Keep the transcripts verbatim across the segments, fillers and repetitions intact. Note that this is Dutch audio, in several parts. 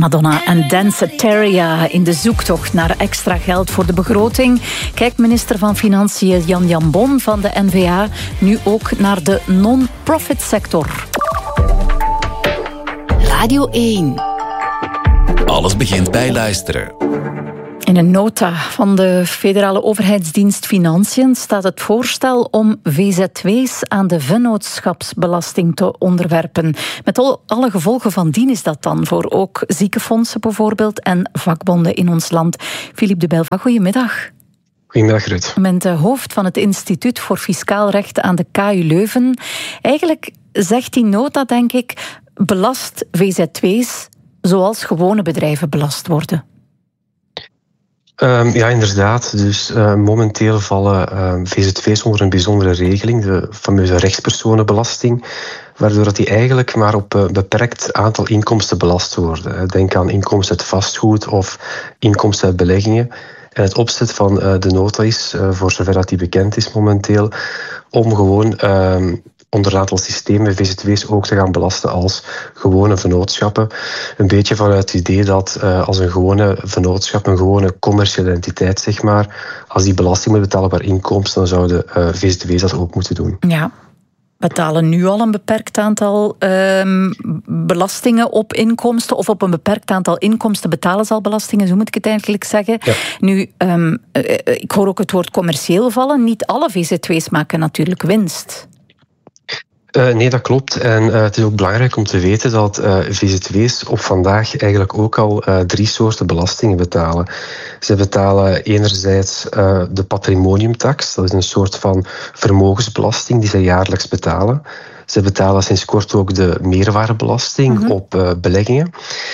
Madonna en Danceteria in de zoektocht naar extra geld voor de begroting. Kijkt minister van Financiën Jan Jan Bon van de N V A nu ook naar de non-profit sector. Radio één. Alles begint bij luisteren. In een nota van de federale overheidsdienst Financiën staat het voorstel om V Z W's aan de vennootschapsbelasting te onderwerpen. Met al, alle gevolgen van dien is dat dan voor ook ziekenfondsen bijvoorbeeld en vakbonden in ons land. Philippe de Belva, goedemiddag. Goedemiddag, Ruud. U bent hoofd van het Instituut voor Fiscaal Recht aan de K U Leuven. Eigenlijk zegt die nota, denk ik, belast V Z W's zoals gewone bedrijven belast worden. Um, ja, inderdaad. Dus uh, momenteel vallen uh, V Z W's onder een bijzondere regeling, de fameuze rechtspersonenbelasting, waardoor dat die eigenlijk maar op een beperkt aantal inkomsten belast worden. Denk aan inkomsten uit vastgoed of inkomsten uit beleggingen. En het opzet van uh, de nota is, uh, voor zover dat die bekend is momenteel, om gewoon uh, onder een aantal systemen V Z W's ook te gaan belasten als gewone vennootschappen. Een beetje vanuit het idee dat uh, als een gewone vennootschap, een gewone commerciële entiteit, zeg maar, als die belasting moet betalen per inkomsten, dan zouden uh, V Z W's dat ook moeten doen. Ja. Betalen nu al een beperkt aantal um, belastingen op inkomsten, of op een beperkt aantal inkomsten betalen ze al belastingen, zo moet ik het eigenlijk zeggen. Ja. Nu, um, uh, ik hoor ook het woord commercieel vallen. Niet alle V Z W's maken natuurlijk winst. Uh, nee, dat klopt. En uh, het is ook belangrijk om te weten dat uh, V Z W's op vandaag eigenlijk ook al uh, drie soorten belastingen betalen. Ze betalen enerzijds uh, de patrimoniumtax. Dat is een soort van vermogensbelasting die ze jaarlijks betalen. Ze betalen sinds kort ook de meerwaardebelasting mm-hmm. op uh, beleggingen.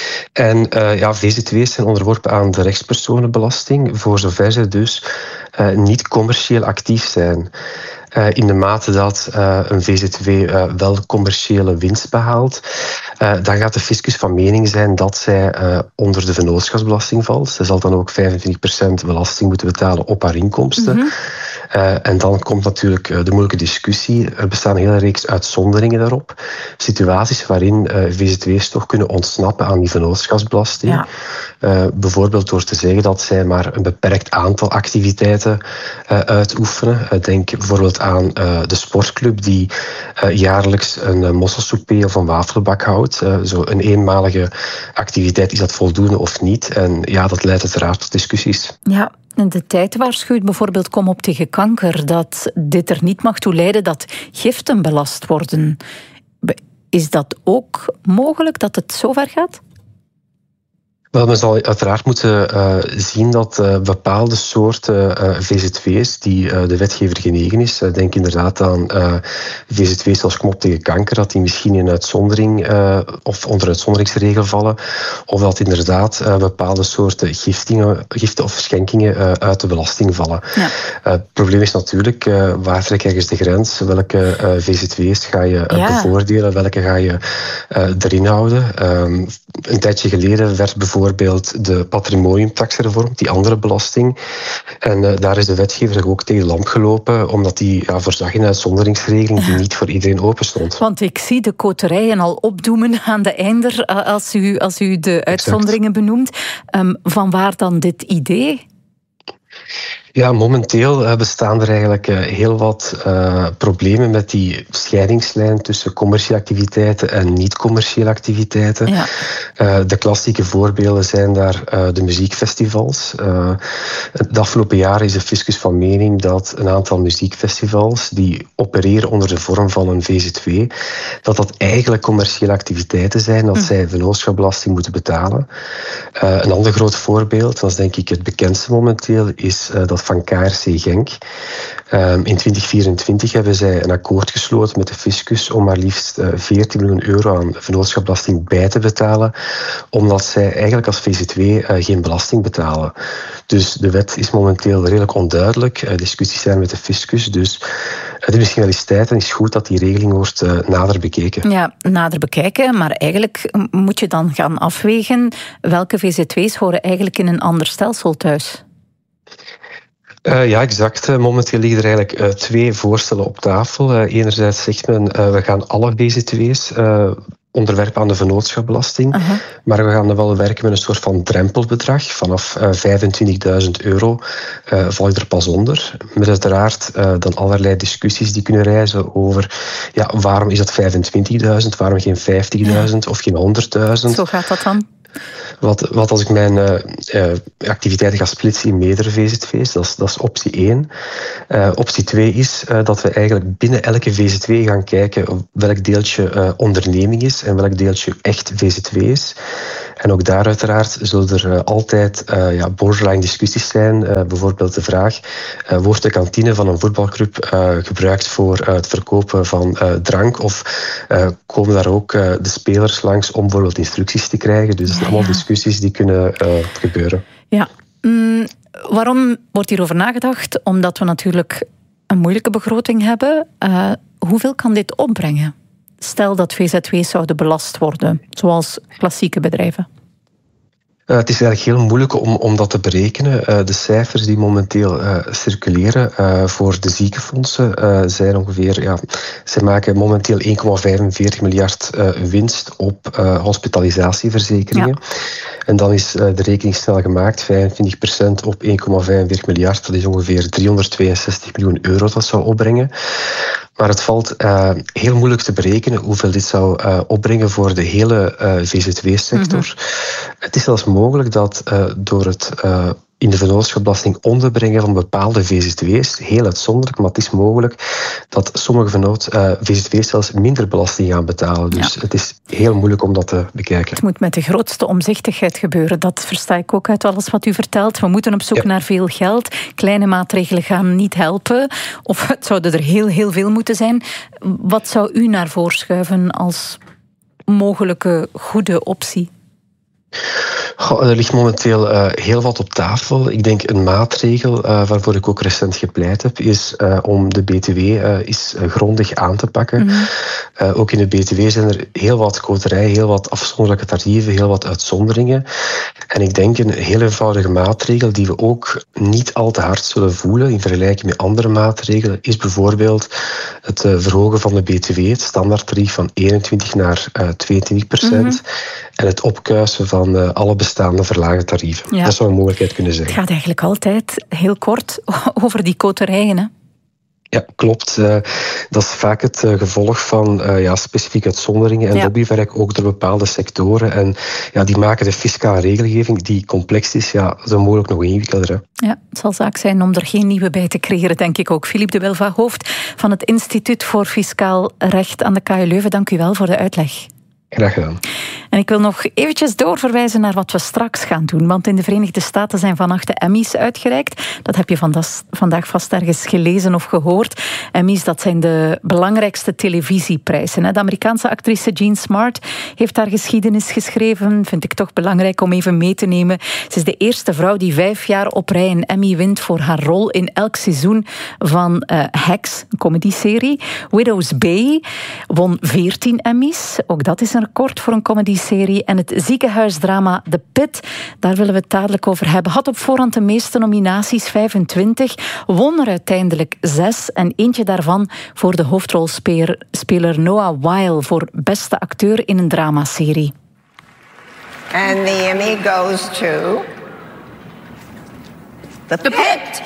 En uh, ja, V Z W's zijn onderworpen aan de rechtspersonenbelasting, voor zover ze dus uh, niet commercieel actief zijn. Uh, in de mate dat uh, een V Z W uh, wel commerciële winst behaalt, uh, dan gaat de fiscus van mening zijn dat zij uh, onder de vennootschapsbelasting valt. Ze zal dan ook vijfentwintig procent belasting moeten betalen op haar inkomsten. Mm-hmm. Uh, en dan komt natuurlijk uh, de moeilijke discussie. Er bestaan een hele reeks uitzonderingen daarop. Situaties waarin uh, V Z W's toch kunnen ontsnappen aan die vennootschapsbelasting. Ja. Uh, bijvoorbeeld door te zeggen dat zij maar een beperkt aantal activiteiten uh, uitoefenen. Uh, denk bijvoorbeeld aan uh, de sportclub die uh, jaarlijks een uh, mosselsouper of een wafelbak houdt. Uh, zo een eenmalige activiteit, is dat voldoende of niet? En ja, dat leidt uiteraard tot discussies. Ja. En de tijd waarschuwt bijvoorbeeld Kom op tegen kanker dat dit er niet mag toe leiden dat giften belast worden. Is dat ook mogelijk dat het zover gaat? Wel, men zal uiteraard moeten uh, zien dat uh, bepaalde soorten uh, V Z W's die uh, de wetgever genegen is, uh, denk inderdaad aan uh, V Z W's zoals Kom op tegen kanker, dat die misschien in uitzondering uh, of onder uitzonderingsregel vallen, of dat inderdaad uh, bepaalde soorten giftingen, giften of schenkingen uh, uit de belasting vallen. Ja. Uh, het probleem is natuurlijk, uh, waar trek je ergens de grens? Welke uh, V Z W's ga je uh, ja. bevoordelen? Welke ga je uh, erin houden? Um, een tijdje geleden werd bijvoorbeeld bijvoorbeeld de patrimoniumtax hervormd, die andere belasting. En uh, daar is de wetgever zich ook tegen de lamp gelopen, omdat die ja, voorzag in een uitzonderingsregeling die niet voor iedereen open stond. Want ik zie de koterijen al opdoemen aan de einder als u, als u de uitzonderingen exact. benoemt. Um, vanwaar dan dit idee? Ja, momenteel bestaan er eigenlijk heel wat uh, problemen met die scheidingslijn tussen commerciële activiteiten en niet-commerciële activiteiten. Ja. Uh, de klassieke voorbeelden zijn daar uh, de muziekfestivals. Uh, de afgelopen jaren is de fiscus van mening dat een aantal muziekfestivals die opereren onder de vorm van een V Z W, dat dat eigenlijk commerciële activiteiten zijn, dat hm. zij vennootschapsbelasting moeten betalen. Uh, een ander groot voorbeeld, dat is denk ik het bekendste momenteel, is uh, dat van K R C Genk. Um, in twintig vierentwintig hebben zij een akkoord gesloten met de fiscus om maar liefst uh, veertien miljoen euro aan vennootschapsbelasting bij te betalen, omdat zij eigenlijk als V Z W uh, geen belasting betalen. Dus de wet is momenteel redelijk onduidelijk. Uh, discussies zijn met de fiscus, dus het is misschien wel eens tijd en is goed dat die regeling wordt uh, nader bekeken. Ja, nader bekijken, maar eigenlijk moet je dan gaan afwegen welke V Z W's horen eigenlijk in een ander stelsel thuis. Uh, ja, exact. Uh, momenteel liggen er eigenlijk uh, twee voorstellen op tafel. Uh, enerzijds zegt men, uh, we gaan alle V Z W's uh, onderwerpen aan de vennootschapsbelasting. Uh-huh. Maar we gaan dan wel werken met een soort van drempelbedrag. Vanaf uh, vijfentwintigduizend euro uh, val je er pas onder. Met uiteraard uh, dan allerlei discussies die kunnen reizen over ja, waarom is dat vijfentwintigduizend, waarom geen vijftigduizend ja. of geen honderdduizend. Zo gaat dat dan? Wat, wat als ik mijn uh, uh, activiteiten ga splitsen in meerdere V Z V's, dat is, dat is optie één. Uh, optie twee is uh, dat we eigenlijk binnen elke V Z W gaan kijken welk deeltje uh, onderneming is en welk deeltje echt V Z W is. En ook daar uiteraard zullen er uh, altijd uh, ja, borderline discussies zijn. Uh, bijvoorbeeld de vraag, uh, wordt de kantine van een voetbalclub uh, gebruikt voor uh, het verkopen van uh, drank? Of uh, komen daar ook uh, de spelers langs om bijvoorbeeld instructies te krijgen? Dus dat zijn allemaal discussies die kunnen uh, gebeuren. Ja, mm, waarom wordt hierover nagedacht? Omdat we natuurlijk een moeilijke begroting hebben. Uh, hoeveel kan dit opbrengen? Stel dat V Z W's zouden belast worden, zoals klassieke bedrijven. Uh, het is eigenlijk heel moeilijk om, om dat te berekenen. Uh, de cijfers die momenteel uh, circuleren uh, voor de ziekenfondsen uh, zijn ongeveer... Ja, zij maken momenteel één komma vijfenveertig miljard uh, winst op uh, hospitalisatieverzekeringen. Ja. En dan is uh, de rekening snel gemaakt. vijfentwintig procent op één komma vijfenveertig miljard. Dat is ongeveer driehonderdtweeënzestig miljoen euro dat zou opbrengen. Maar het valt uh, heel moeilijk te berekenen hoeveel dit zou uh, opbrengen voor de hele uh, V Z W-sector. Mm-hmm. Het is zelfs mogelijk dat uh, door het uh, in de vennootschapsbelasting onderbrengen van bepaalde V Z W's, heel uitzonderlijk, maar het is mogelijk dat sommige vennoot, uh, V Z W's zelfs minder belasting gaan betalen. Dus ja. Het is heel moeilijk om dat te bekijken. Het moet met de grootste omzichtigheid gebeuren. Dat versta ik ook uit alles wat u vertelt. We moeten op zoek ja. naar veel geld. Kleine maatregelen gaan niet helpen. Of het zouden er heel, heel veel moeten zijn. Wat zou u naar voren schuiven als mogelijke goede optie? Goh, er ligt momenteel uh, heel wat op tafel. Ik denk een maatregel uh, waarvoor ik ook recent gepleit heb, is uh, om de B T W uh, eens uh, grondig aan te pakken. Mm-hmm. Uh, ook in de B T W zijn er heel wat koterijen, heel wat afzonderlijke tarieven, heel wat uitzonderingen. En ik denk een heel eenvoudige maatregel die we ook niet al te hard zullen voelen in vergelijking met andere maatregelen, is bijvoorbeeld het uh, verhogen van de B T W, het standaardtarief van eenentwintig naar uh, tweeëntwintig procent. Mm-hmm. En het opkuisen van uh, alle bestaande verlaagde tarieven. Ja. Dat zou een mogelijkheid kunnen zijn. Het gaat eigenlijk altijd heel kort over die koterijen, hè? Ja, klopt. Uh, dat is vaak het uh, gevolg van uh, ja, specifieke uitzonderingen en ja. lobbywerk ook door bepaalde sectoren. En ja, die maken de fiscale regelgeving, die complex is, ja, zo mogelijk nog ingewikkelder. Ja, het zal zaak zijn om er geen nieuwe bij te creëren, denk ik ook. Philippe de Belva, hoofd van het Instituut voor Fiscaal Recht aan de K U Leuven. Dank u wel voor de uitleg. Graag gedaan. En ik wil nog eventjes doorverwijzen naar wat we straks gaan doen. Want in de Verenigde Staten zijn vannacht de Emmys uitgereikt. Dat heb je vandaag vast ergens gelezen of gehoord. Emmys, dat zijn de belangrijkste televisieprijzen. De Amerikaanse actrice Jean Smart heeft haar geschiedenis geschreven. Vind ik toch belangrijk om even mee te nemen. Ze is de eerste vrouw die vijf jaar op rij een Emmy wint voor haar rol in elk seizoen van uh, Hacks, een comedyserie. Widow's Bay won veertien Emmys. Ook dat is een record voor een comedyserie. En het ziekenhuisdrama The Pit, daar willen we het dadelijk over hebben. Had op voorhand de meeste nominaties, vijfentwintig. Won er uiteindelijk zes. En eentje daarvan voor de hoofdrolspeler Noah Wyle voor beste acteur in een dramaserie. And the Emmy goes to The Pit. The Pit.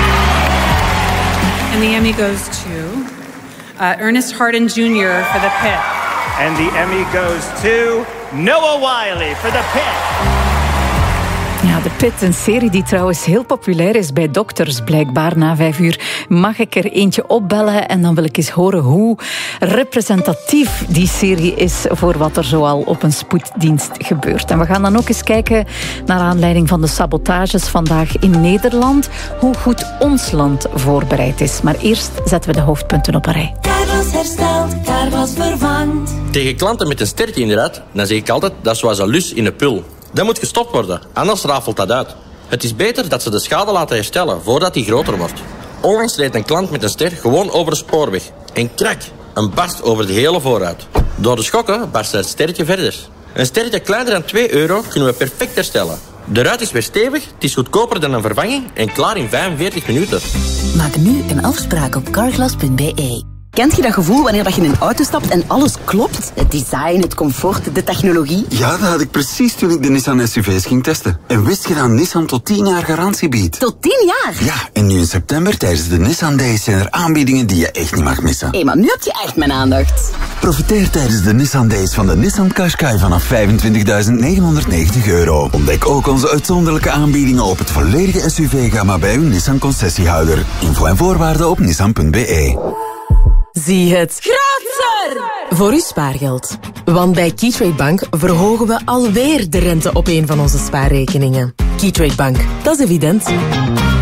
And the Emmy goes to uh, Ernest Harden Junior for The Pit. And the Emmy goes to Noah Wyle for The Pit. Ja, The Pit, een serie die trouwens heel populair is bij dokters, blijkbaar. Na vijf uur mag ik er eentje opbellen en dan wil ik eens horen hoe representatief die serie is voor wat er zoal op een spoeddienst gebeurt. En we gaan dan ook eens kijken naar aanleiding van de sabotages vandaag in Nederland, hoe goed ons land voorbereid is. Maar eerst zetten we de hoofdpunten op een rij. Carglass herstelt, Carglass vervangt. Tegen klanten met een stertje in de ruit, dan zeg ik altijd, dat is zoals een lus in een pul. Dat moet gestopt worden, anders rafelt dat uit. Het is beter dat ze de schade laten herstellen voordat die groter wordt. Onlangs reed een klant met een ster gewoon over de spoorweg. En krak, een barst over de hele voorruit. Door de schokken barst het sterretje verder. Een sterretje kleiner dan twee euro kunnen we perfect herstellen. De ruit is weer stevig, het is goedkoper dan een vervanging en klaar in vijfenveertig minuten. Maak nu een afspraak op carglass punt be. Kent je dat gevoel wanneer dat je in een auto stapt en alles klopt? Het design, het comfort, de technologie. Ja, dat had ik precies toen ik de Nissan S U V's ging testen. En wist je dat Nissan tot tien jaar garantie biedt? Tot tien jaar? Ja, en nu in september tijdens de Nissan Days zijn er aanbiedingen die je echt niet mag missen. Hé, maar nu heb je echt mijn aandacht. Profiteer tijdens de Nissan Days van de Nissan Qashqai vanaf vijfentwintigduizend negenhonderdnegentig euro. Ontdek ook onze uitzonderlijke aanbiedingen op het volledige S U V-gamma bij uw Nissan concessiehouder. Info en voorwaarden op nissan punt b e. Zie het groter voor uw spaargeld. Want bij Keytrade Bank verhogen we alweer de rente op een van onze spaarrekeningen. Keytrade Bank, dat is evident.